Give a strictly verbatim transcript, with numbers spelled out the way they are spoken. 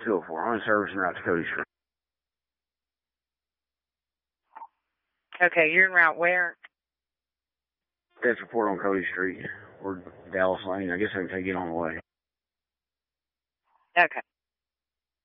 two oh four. I'm in service and route to Cody Street. Okay, you're en route where? That's report on Cody Street or Dallas Lane. I guess I can take it on the way. Okay.